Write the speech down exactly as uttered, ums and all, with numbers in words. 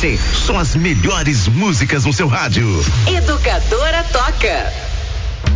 São as melhores músicas no seu rádio. Educadora toca.